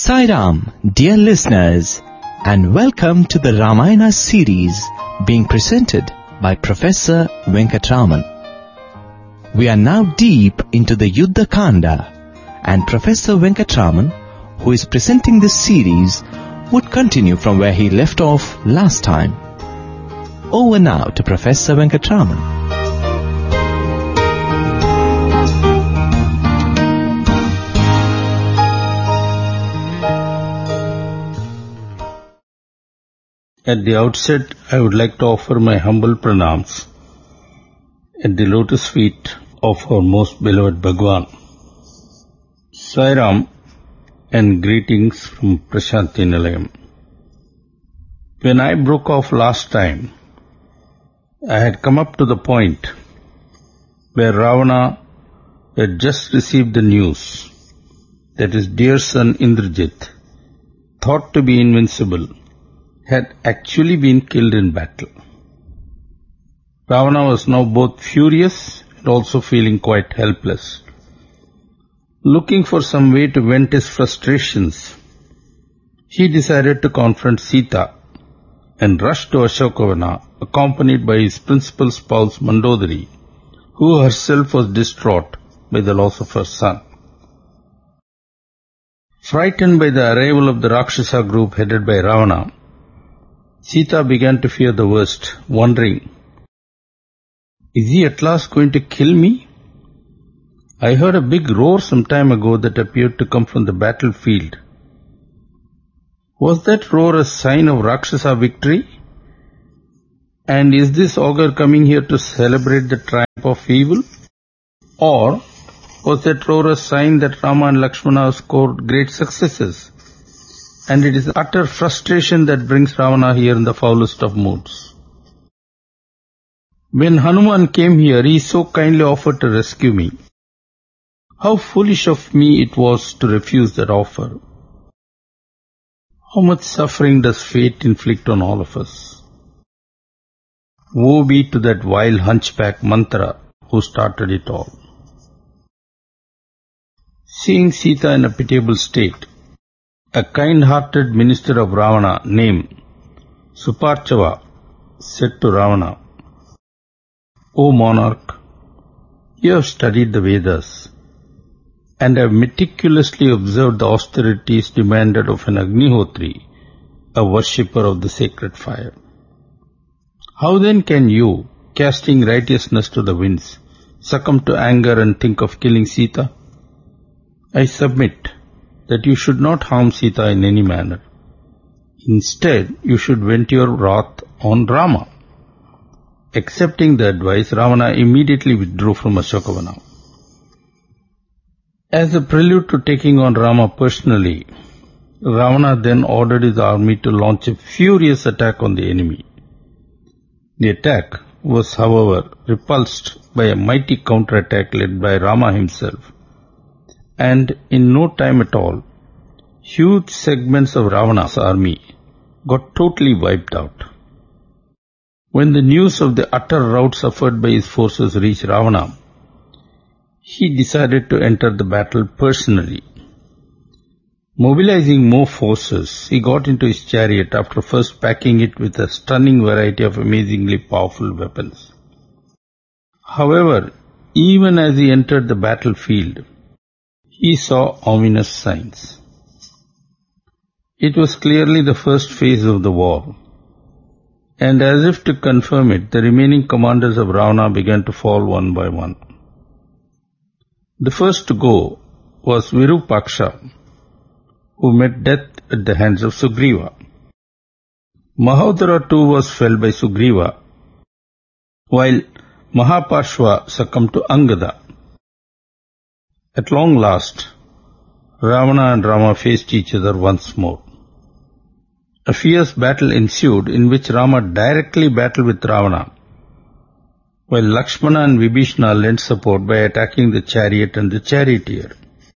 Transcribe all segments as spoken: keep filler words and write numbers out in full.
Sai Ram, dear listeners, and welcome to the Ramayana series being presented by Professor Venkatraman. We are now deep into the Yuddha Kanda, and Professor Venkatraman, who is presenting this series, would continue from where he left off last time. Over now to Professor Venkatraman. At the outset, I would like to offer my humble pranams at the lotus feet of our most beloved Bhagwan. Sai Ram and greetings from Prashanti Nilayam. When I broke off last time, I had come up to the point where Ravana had just received the news that his dear son Indrajit, thought to be invincible, had actually been killed in battle. Ravana was now both furious and also feeling quite helpless. Looking for some way to vent his frustrations, he decided to confront Sita and rushed to Ashokavana, accompanied by his principal spouse Mandodari, who herself was distraught by the loss of her son. Frightened by the arrival of the Rakshasa group headed by Ravana, Sita began to fear the worst, wondering, is he at last going to kill me? I heard a big roar some time ago that appeared to come from the battlefield. Was that roar a sign of Rakshasa victory? And is this ogre coming here to celebrate the triumph of evil? Or was that roar a sign that Rama and Lakshmana have scored great successes? And it is utter frustration that brings Ravana here in the foulest of moods. When Hanuman came here, he so kindly offered to rescue me. How foolish of me it was to refuse that offer. How much suffering does fate inflict on all of us? Woe be to that vile hunchback Manthara who started it all. Seeing Sita in a pitiable state, a kind-hearted minister of Ravana named Suparchava said to Ravana, O monarch, you have studied the Vedas and have meticulously observed the austerities demanded of an Agnihotri, a worshipper of the sacred fire. How then can you, casting righteousness to the winds, succumb to anger and think of killing Sita? I submit that you should not harm Sita in any manner. Instead, you should vent your wrath on Rama. Accepting the advice, Ravana immediately withdrew from Ashokavana. As a prelude to taking on Rama personally, Ravana then ordered his army to launch a furious attack on the enemy. The attack was, however, repulsed by a mighty counterattack led by Rama himself, and in no time at all, huge segments of Ravana's army got totally wiped out. When the news of the utter rout suffered by his forces reached Ravana, he decided to enter the battle personally. Mobilizing more forces, he got into his chariot after first packing it with a stunning variety of amazingly powerful weapons. However, even as he entered the battlefield, he saw ominous signs. It was clearly the first phase of the war, and as if to confirm it, the remaining commanders of Ravana began to fall one by one. The first to go was Virupaksha, who met death at the hands of Sugriva. Mahodara too was felled by Sugriva, while Mahapashva succumbed to Angada. At long last, Ravana and Rama faced each other once more. A fierce battle ensued in which Rama directly battled with Ravana, while Lakshmana and Vibhishana lent support by attacking the chariot and the charioteer.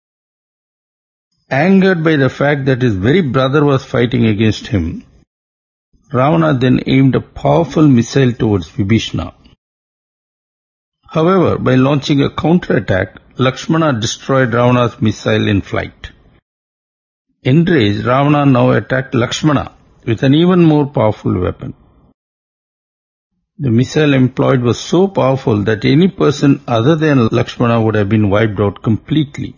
Angered by the fact that his very brother was fighting against him, Ravana then aimed a powerful missile towards Vibhishana. However, by launching a counterattack, Lakshmana destroyed Ravana's missile in flight. Enraged, Ravana now attacked Lakshmana with an even more powerful weapon. The missile employed was so powerful that any person other than Lakshmana would have been wiped out completely.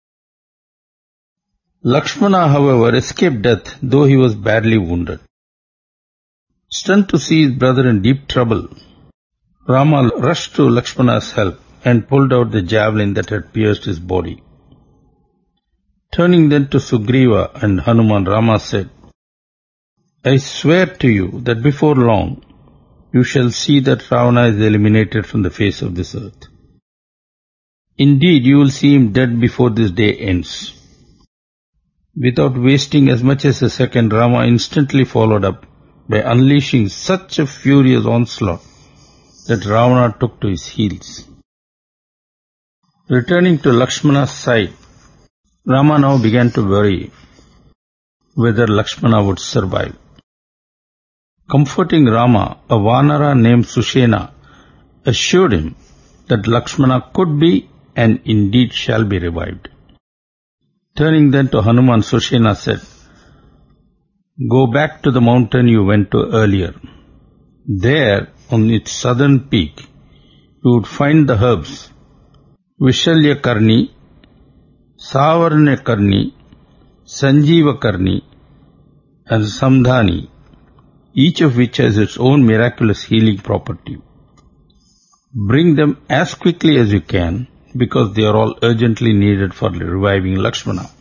Lakshmana, however, escaped death, though he was badly wounded. Stunned to see his brother in deep trouble, Rama rushed to Lakshmana's help and pulled out the javelin that had pierced his body. Turning then to Sugriva and Hanuman, Rama said, I swear to you that before long you shall see that Ravana is eliminated from the face of this earth. Indeed, you will see him dead before this day ends. Without wasting as much as a second, Rama instantly followed up by unleashing such a furious onslaught that Ravana took to his heels. Returning to Lakshmana's side, Rama now began to worry whether Lakshmana would survive. Comforting Rama, a Vanara named Sushena assured him that Lakshmana could be and indeed shall be revived. Turning then to Hanuman, Sushena said, Go back to the mountain you went to earlier. There, on its southern peak, you would find the herbs Vishalya Karni, Savarna Karni, Sanjeeva Karni, and Samdhani, each of which has its own miraculous healing property. Bring them as quickly as you can, because they are all urgently needed for reviving Lakshmana.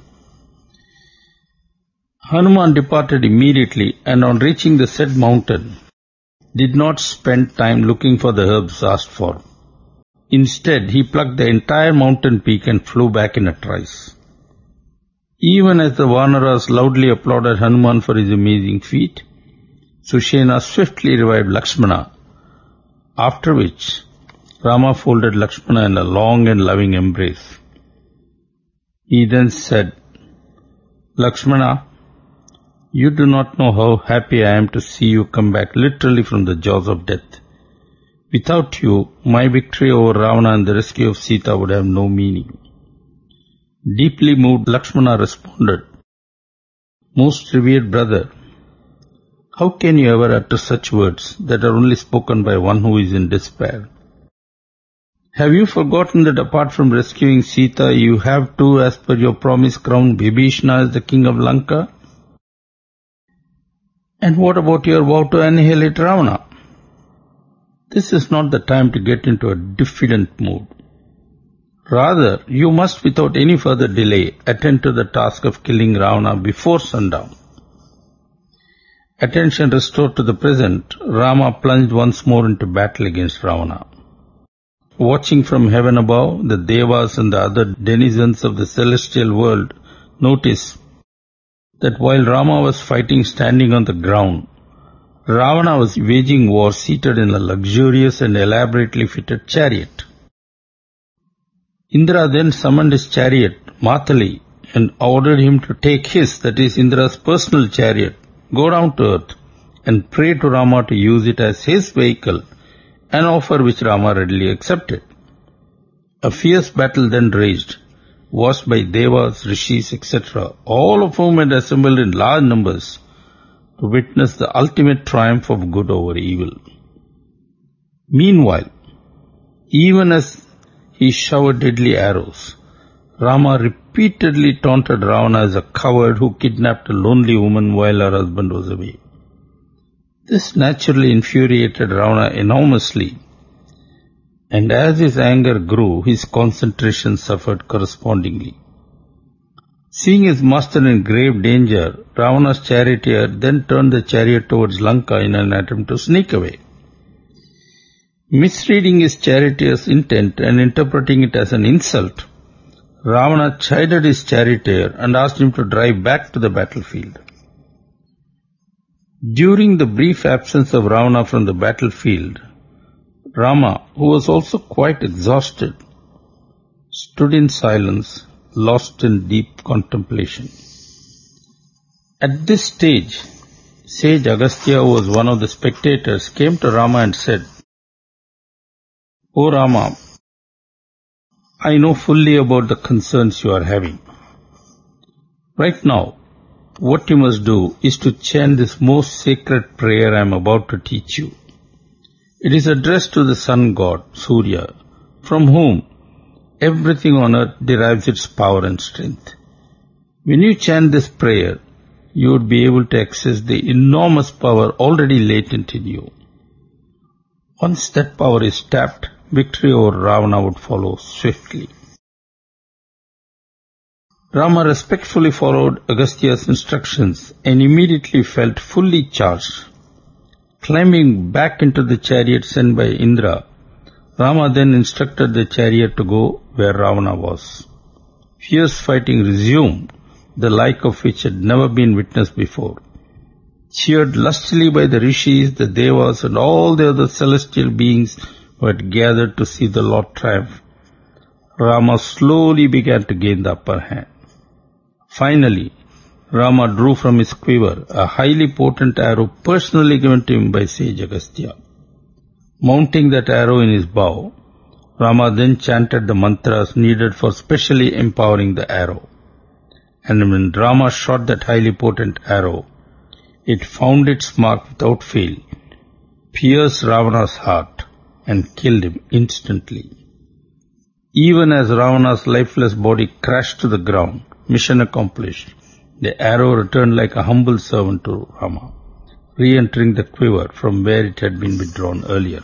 Hanuman departed immediately, and on reaching the said mountain, did not spend time looking for the herbs asked for. Instead, he plucked the entire mountain peak and flew back in a trice. Even as the Vanaras loudly applauded Hanuman for his amazing feat, Sushena swiftly revived Lakshmana, after which Rama folded Lakshmana in a long and loving embrace. He then said, Lakshmana, you do not know how happy I am to see you come back literally from the jaws of death. Without you, my victory over Ravana and the rescue of Sita would have no meaning. Deeply moved, Lakshmana responded, Most revered brother, how can you ever utter such words that are only spoken by one who is in despair? Have you forgotten that apart from rescuing Sita, you have too, as per your promise, crowned Vibhishana as the king of Lanka? And what about your vow to annihilate Ravana? This is not the time to get into a diffident mood. Rather, you must without any further delay attend to the task of killing Ravana before sundown. Attention restored to the present, Rama plunged once more into battle against Ravana. Watching from heaven above, the Devas and the other denizens of the celestial world noticed that while Rama was fighting standing on the ground, Ravana was waging war seated in a luxurious and elaborately fitted chariot. Indra then summoned his chariot, Mathali, and ordered him to take his, that is Indra's personal chariot, go down to earth and pray to Rama to use it as his vehicle, an offer which Rama readily accepted. A fierce battle then raged, watched by Devas, Rishis, et cetera, all of whom had assembled in large numbers to witness the ultimate triumph of good over evil. Meanwhile, even as he showered deadly arrows, Rama repeatedly taunted Ravana as a coward who kidnapped a lonely woman while her husband was away. This naturally infuriated Ravana enormously, and as his anger grew, his concentration suffered correspondingly. Seeing his master in grave danger, Ravana's charioteer then turned the chariot towards Lanka in an attempt to sneak away. Misreading his charioteer's intent and interpreting it as an insult, Ravana chided his charioteer and asked him to drive back to the battlefield. During the brief absence of Ravana from the battlefield, Rama, who was also quite exhausted, stood in silence, lost in deep contemplation. At this stage, sage Agastya, who was one of the spectators, came to Rama and said, O Rama, I know fully about the concerns you are having. Right now, what you must do is to chant this most sacred prayer I am about to teach you. It is addressed to the sun god, Surya, from whom everything on earth derives its power and strength. When you chant this prayer, you would be able to access the enormous power already latent in you. Once that power is tapped, victory over Ravana would follow swiftly. Rama respectfully followed Agastya's instructions and immediately felt fully charged. Climbing back into the chariot sent by Indra, Rama then instructed the chariot to go where Ravana was. Fierce fighting resumed, the like of which had never been witnessed before. Cheered lustily by the rishis, the devas, and all the other celestial beings who had gathered to see the Lord triumph, Rama slowly began to gain the upper hand. Finally, Rama drew from his quiver a highly potent arrow personally given to him by sage Agastya. Mounting that arrow in his bow, Rama then chanted the mantras needed for specially empowering the arrow. And when Rama shot that highly potent arrow, it found its mark without fail, pierced Ravana's heart, and killed him instantly. Even as Ravana's lifeless body crashed to the ground, mission accomplished, the arrow returned like a humble servant to Rama, re-entering the quiver from where it had been withdrawn earlier.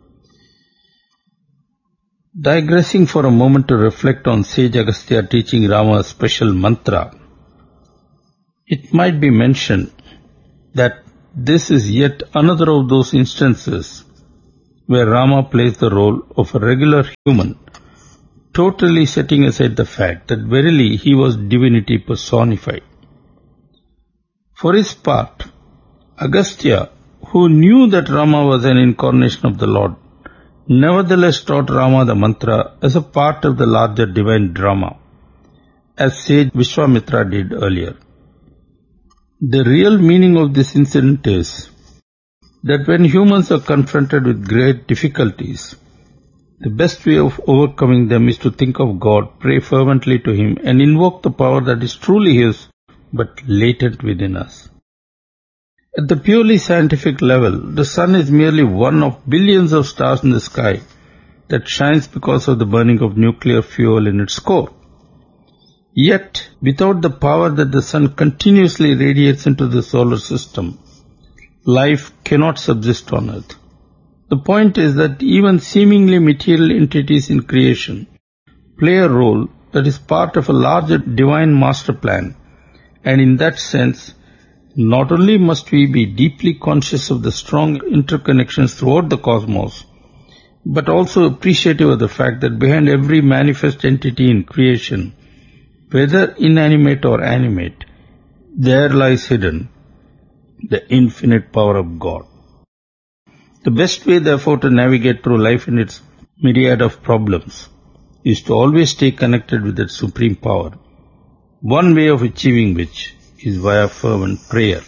Digressing for a moment to reflect on sage Agastya teaching Rama a special mantra, it might be mentioned that this is yet another of those instances where Rama plays the role of a regular human, totally setting aside the fact that verily he was divinity personified. For his part, Agastya, who knew that Rama was an incarnation of the Lord, nevertheless taught Rama the mantra as a part of the larger divine drama, as sage Vishwamitra did earlier. The real meaning of this incident is that when humans are confronted with great difficulties, the best way of overcoming them is to think of God, pray fervently to Him, and invoke the power that is truly His, but latent within us. At the purely scientific level, the sun is merely one of billions of stars in the sky that shines because of the burning of nuclear fuel in its core. Yet, without the power that the sun continuously radiates into the solar system, life cannot subsist on Earth. The point is that even seemingly material entities in creation play a role that is part of a larger divine master plan, and in that sense, not only must we be deeply conscious of the strong interconnections throughout the cosmos, but also appreciative of the fact that behind every manifest entity in creation, whether inanimate or animate, there lies hidden the infinite power of God. The best way, therefore, to navigate through life in its myriad of problems is to always stay connected with that supreme power, one way of achieving which is via fervent prayer.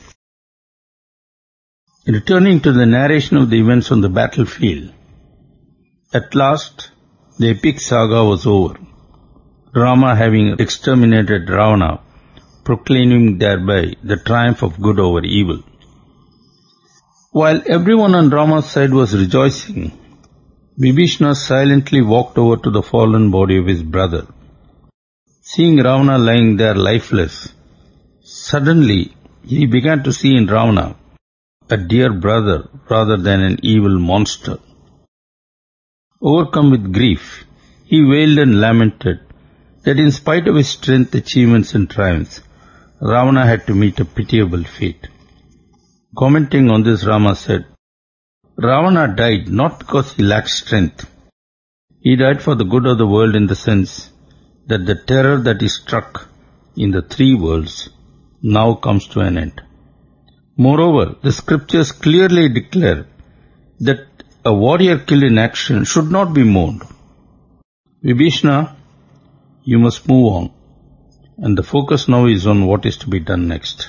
Returning to the narration of the events on the battlefield, at last the epic saga was over, Rama having exterminated Ravana, proclaiming thereby the triumph of good over evil. While everyone on Rama's side was rejoicing, Vibhishana silently walked over to the fallen body of his brother. Seeing Ravana lying there lifeless, suddenly he began to see in Ravana a dear brother rather than an evil monster. Overcome with grief, he wailed and lamented that in spite of his strength, achievements and triumphs, Ravana had to meet a pitiable fate. Commenting on this, Rama said, Ravana died not because he lacked strength. He died for the good of the world in the sense that the terror that he struck in the three worlds now comes to an end. Moreover, the scriptures clearly declare that a warrior killed in action should not be mourned. Vibhishana, you must move on, and the focus now is on what is to be done next.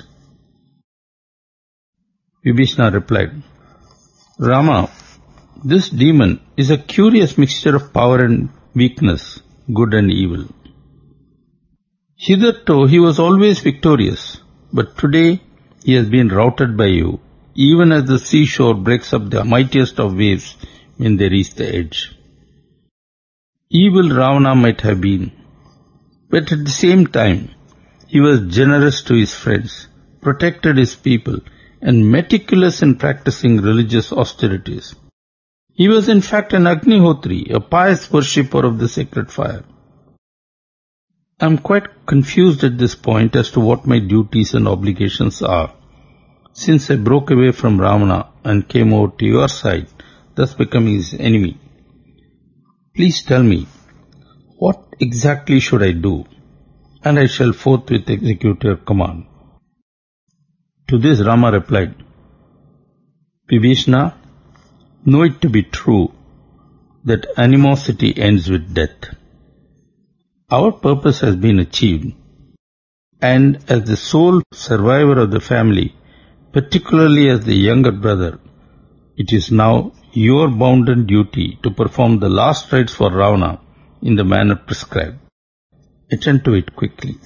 Vibhishana replied, Rama, this demon is a curious mixture of power and weakness, good and evil. Hitherto he was always victorious, but today he has been routed by you, even as the seashore breaks up the mightiest of waves when they reach the edge. Evil Ravana might have been, but at the same time, he was generous to his friends, protected his people, and meticulous in practicing religious austerities. He was in fact an Agnihotri, a pious worshipper of the sacred fire. I am quite confused at this point as to what my duties and obligations are, since I broke away from Ravana and came over to your side, thus becoming his enemy. Please tell me, what exactly should I do? And I shall forthwith execute your command. To this Rama replied, Vibhishana, know it to be true that animosity ends with death. Our purpose has been achieved, and as the sole survivor of the family, particularly as the younger brother, it is now your bounden duty to perform the last rites for Ravana in the manner prescribed. Attend to it quickly.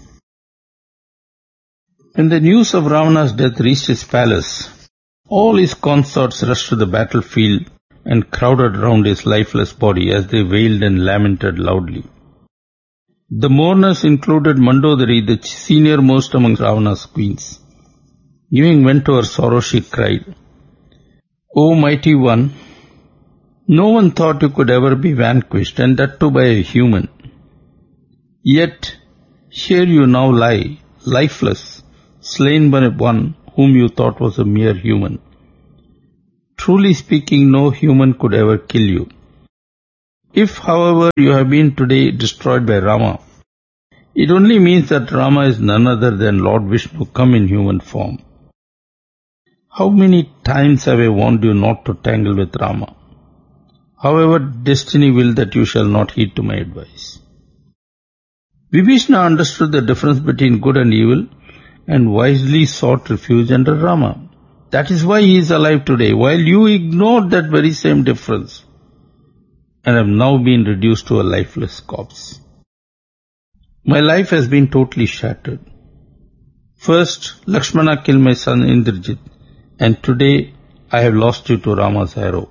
When the news of Ravana's death reached his palace, all his consorts rushed to the battlefield and crowded round his lifeless body as they wailed and lamented loudly. The mourners included Mandodari, the senior most among Ravana's queens. Giving vent to her sorrow, she cried, O mighty one, no one thought you could ever be vanquished, and that too by a human. Yet here you now lie, lifeless, slain by one whom you thought was a mere human. Truly speaking, no human could ever kill you. If, however, you have been today destroyed by Rama, it only means that Rama is none other than Lord Vishnu come in human form. How many times have I warned you not to tangle with Rama? However, destiny will that you shall not heed to my advice. Vibhishana understood the difference between good and evil and wisely sought refuge under Rama. That is why he is alive today, while you ignored that very same difference and have now been reduced to a lifeless corpse. My life has been totally shattered. First, Lakshmana killed my son Indrajit, and today I have lost you to Rama's arrow.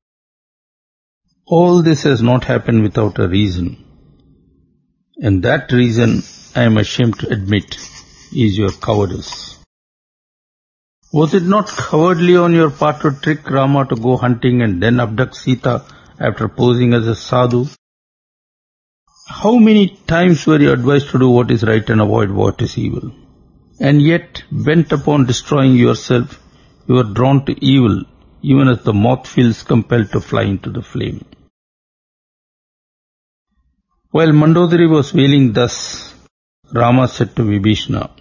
All this has not happened without a reason, and that reason, I am ashamed to admit, is your cowardice. Was it not cowardly on your part to trick Rama to go hunting and then abduct Sita after posing as a sadhu? How many times were you advised to do what is right and avoid what is evil? And yet, bent upon destroying yourself, you are drawn to evil, even as the moth feels compelled to fly into the flame. While Mandodari was wailing thus, Rama said to Vibhishana,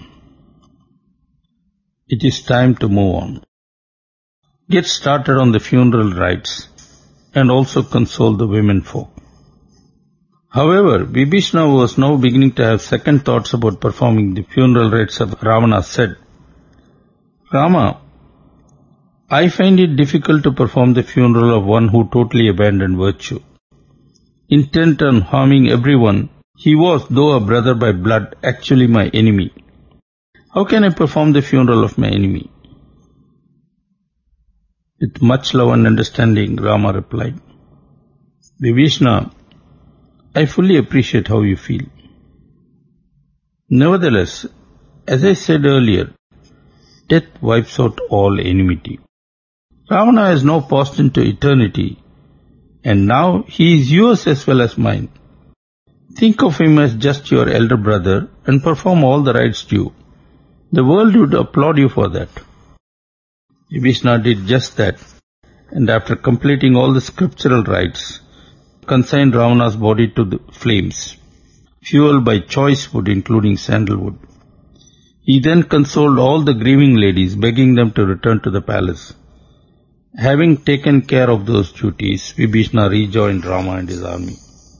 It is time to move on. Get started on the funeral rites and also console the women folk. However, Vibhishana was now beginning to have second thoughts about performing the funeral rites of Ravana said, Rama, I find it difficult to perform the funeral of one who totally abandoned virtue. Intent on harming everyone, he was, though a brother by blood, actually my enemy. How can I perform the funeral of my enemy? With much love and understanding, Rama replied, Vibhishana, I fully appreciate how you feel. Nevertheless, as I said earlier, death wipes out all enmity. Ravana has now passed into eternity, and now he is yours as well as mine. Think of him as just your elder brother and perform all the rites due. The world would applaud you for that. Vibhishana did just that, and after completing all the scriptural rites, consigned Ravana's body to the flames, fueled by choice wood including sandalwood. He then consoled all the grieving ladies, begging them to return to the palace. Having taken care of those duties, Vibhishana rejoined Rama and his army.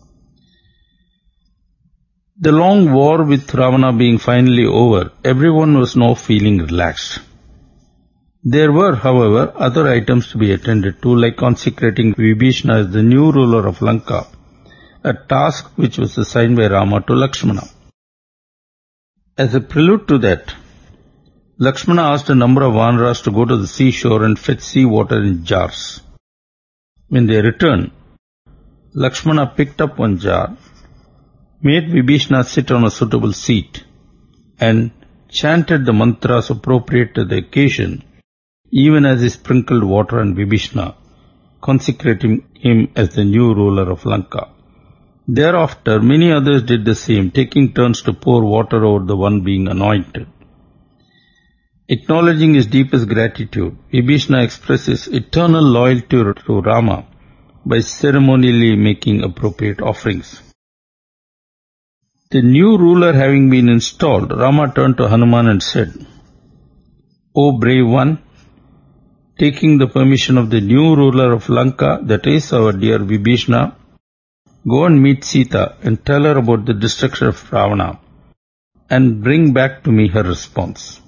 The long war with Ravana being finally over, everyone was now feeling relaxed. There were, however, other items to be attended to, like consecrating Vibhishana as the new ruler of Lanka, a task which was assigned by Rama to Lakshmana. As a prelude to that, Lakshmana asked a number of Vanaras to go to the seashore and fetch sea water in jars. When they returned, Lakshmana picked up one jar, made Vibhishana sit on a suitable seat, and chanted the mantras appropriate to the occasion, even as he sprinkled water on Vibhishana, consecrating him as the new ruler of Lanka. Thereafter, many others did the same, taking turns to pour water over the one being anointed. Acknowledging his deepest gratitude, Vibhishana expresses eternal loyalty to Rama by ceremonially making appropriate offerings. The new ruler having been installed, Rama turned to Hanuman and said, "O brave one, taking the permission of the new ruler of Lanka, that is our dear Vibhishana, go and meet Sita and tell her about the destruction of Ravana and bring back to me her response."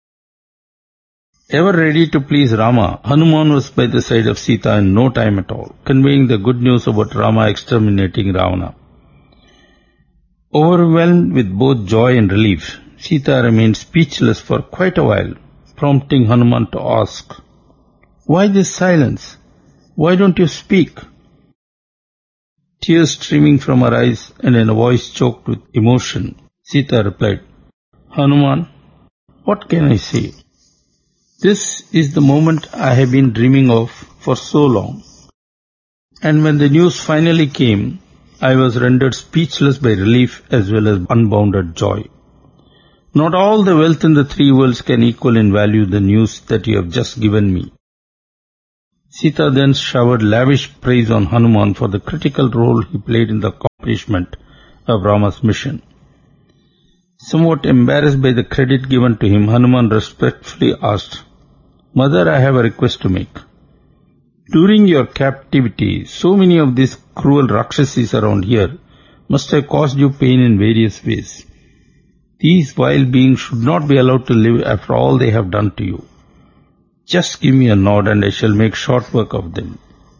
Ever ready to please Rama, Hanuman was by the side of Sita in no time at all, conveying the good news about Rama exterminating Ravana. Overwhelmed with both joy and relief, Sita remained speechless for quite a while, prompting Hanuman to ask, "Why this silence? Why don't you speak?" Tears streaming from her eyes and in a voice choked with emotion, Sita replied, "Hanuman, what can I say? This is the moment I have been dreaming of for so long. And when the news finally came, I was rendered speechless by relief as well as unbounded joy. Not all the wealth in the three worlds can equal in value the news that you have just given me." Sita then showered lavish praise on Hanuman for the critical role he played in the accomplishment of Rama's mission. Somewhat embarrassed by the credit given to him, Hanuman respectfully asked, "Mother, I have a request to make. During your captivity, so many of these cruel Rakshasis around here must have caused you pain in various ways. These vile beings should not be allowed to live after all they have done to you. Just give me a nod and I shall make short work of them."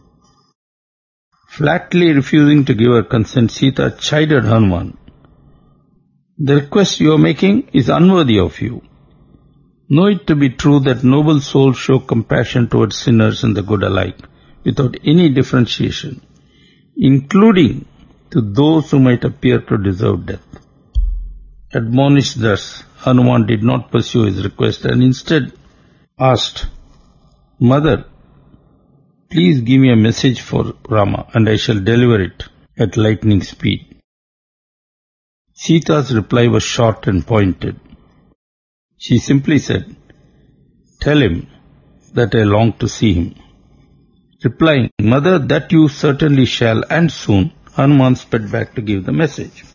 Flatly refusing to give her consent, Sita chided Hanuman. "The request you are making is unworthy of you. Know it to be true that noble souls show compassion towards sinners and the good alike, without any differentiation, including to those who might appear to deserve death." Admonished thus, Hanuman did not pursue his request and instead asked, "Mother, please give me a message for Rama and I shall deliver it at lightning speed." Sita's reply was short and pointed. She simply said, "Tell him that I long to see him." Replying, "Mother, that you certainly shall, and soon," Hanuman sped back to give the message.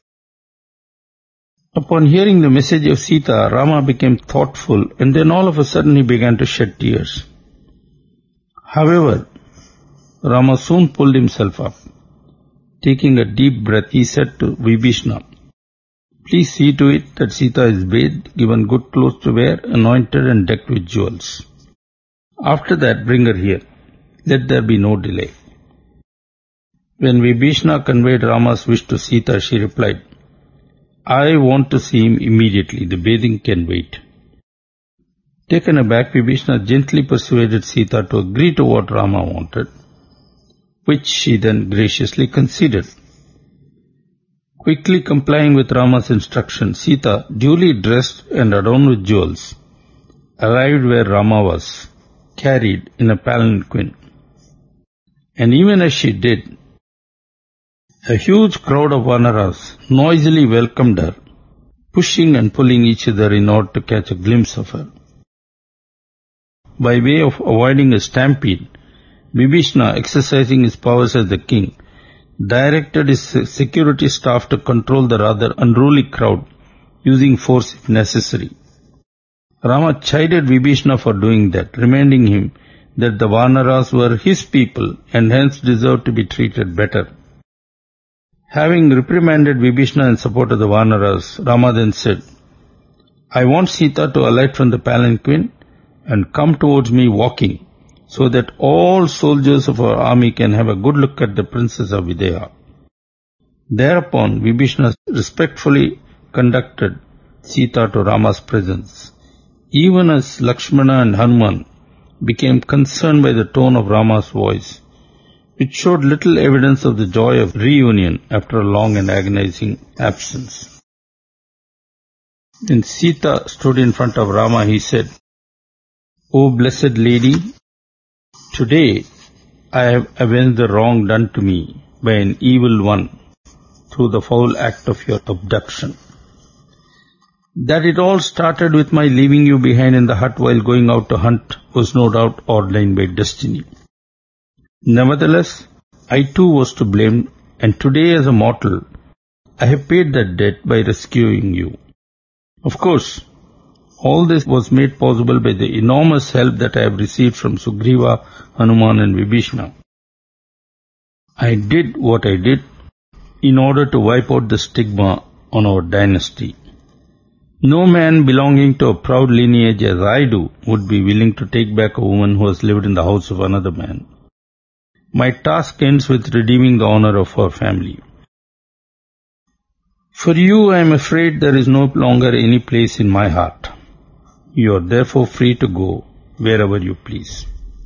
Upon hearing the message of Sita, Rama became thoughtful and then all of a sudden he began to shed tears. However, Rama soon pulled himself up. Taking a deep breath, he said to Vibhishana, "Please see to it that Sita is bathed, given good clothes to wear, anointed and decked with jewels. After that, bring her here. Let there be no delay." When Vibhishana conveyed Rama's wish to Sita, she replied, "I want to see him immediately. The bathing can wait." Taken aback, Vibhishana gently persuaded Sita to agree to what Rama wanted, which she then graciously conceded. Quickly complying with Rama's instruction, Sita, duly dressed and adorned with jewels, arrived where Rama was, carried in a palanquin. And even as she did, a huge crowd of Vanaras noisily welcomed her, pushing and pulling each other in order to catch a glimpse of her. By way of avoiding a stampede, Vibhishana, exercising his powers as the king, directed his security staff to control the rather unruly crowd, using force if necessary. Rama chided Vibhishana for doing that, reminding him that the Vanaras were his people and hence deserved to be treated better. Having reprimanded Vibhishana in support of the Vanaras, Rama then said, "I want Sita to alight from the palanquin and come towards me walking, so that all soldiers of our army can have a good look at the princess of Videha." Thereupon Vibhishana respectfully conducted Sita to Rama's presence, Even as Lakshmana and Hanuman became concerned by the tone of Rama's voice, which showed little evidence of the joy of reunion after a long and agonizing absence. When Sita stood in front of Rama, he said, "O blessed lady, today I have avenged the wrong done to me by an evil one through the foul act of your abduction. That it all started with my leaving you behind in the hut while going out to hunt was no doubt ordained by destiny. Nevertheless, I too was to blame, and today as a mortal, I have paid that debt by rescuing you. Of course, all this was made possible by the enormous help that I have received from Sugriva, Hanuman and Vibhishana. I did what I did in order to wipe out the stigma on our dynasty. No man belonging to a proud lineage as I do would be willing to take back a woman who has lived in the house of another man. My task ends with redeeming the honor of our family. For you, I am afraid there is no longer any place in my heart. You are therefore free to go wherever you please."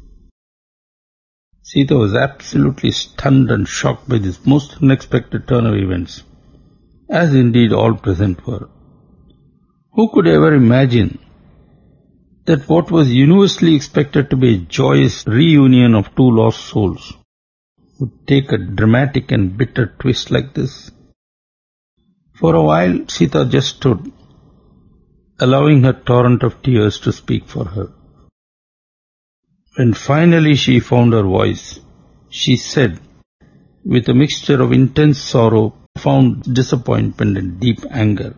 Sita was absolutely stunned and shocked by this most unexpected turn of events, as indeed all present were. Who could ever imagine that what was universally expected to be a joyous reunion of two lost souls would take a dramatic and bitter twist like this? For a while, Sita just stood, allowing her torrent of tears to speak for her. When finally she found her voice, she said, with a mixture of intense sorrow, profound disappointment and deep anger,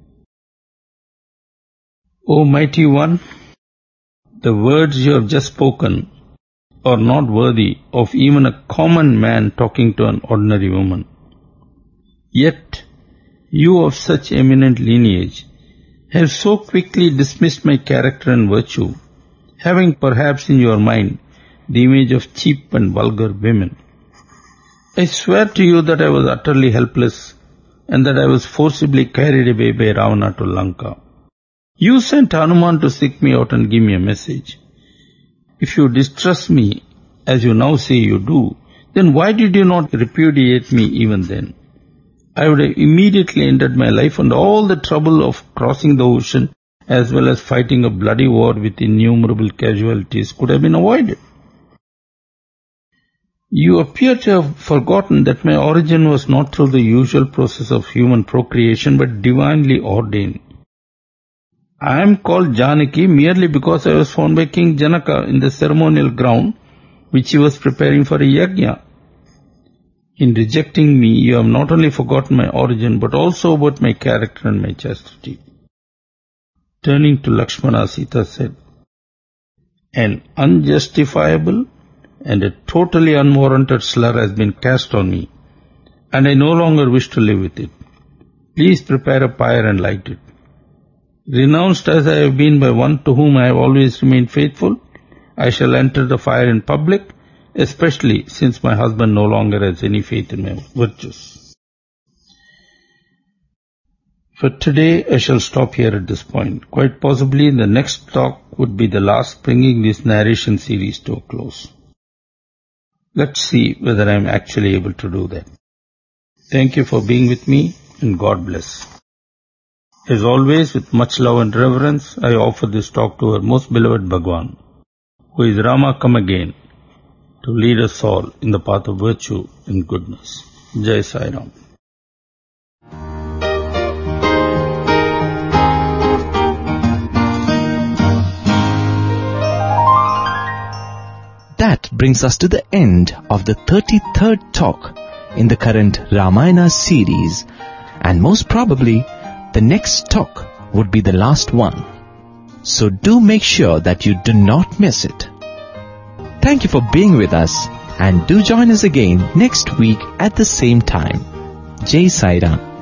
"O mighty one, the words you have just spoken are not worthy of even a common man talking to an ordinary woman. Yet, you of such eminent lineage have so quickly dismissed my character and virtue, having perhaps in your mind the image of cheap and vulgar women. I swear to you that I was utterly helpless and that I was forcibly carried away by Ravana to Lanka. You sent Hanuman to seek me out and give me a message. If you distrust me, as you now say you do, then why did you not repudiate me even then? I would have immediately ended my life, and all the trouble of crossing the ocean as well as fighting a bloody war with innumerable casualties could have been avoided. You appear to have forgotten that my origin was not through the usual process of human procreation but divinely ordained. I am called Janaki merely because I was found by King Janaka in the ceremonial ground which he was preparing for a yajna. In rejecting me, you have not only forgotten my origin but also about my character and my chastity." Turning to Lakshmana, Sita said, "An unjustifiable and a totally unwarranted slur has been cast on me, and I no longer wish to live with it. Please prepare a pyre and light it. Renounced as I have been by one to whom I have always remained faithful, I shall enter the fire in public, especially since my husband no longer has any faith in my virtues." For today, I shall stop here at this point. Quite possibly the next talk would be the last, bringing this narration series to a close. Let's see whether I am actually able to do that. Thank you for being with me, and God bless. As always, with much love and reverence, I offer this talk to our most beloved Bhagwan, who is Rama come again, to lead us all in the path of virtue and goodness. Jai Sai Ram. That brings us to the end of the thirty-third talk in the current Ramayana series, and most probably the next talk would be the last one. So do make sure that you do not miss it. Thank you for being with us, and do join us again next week at the same time. Jai Sai Ram.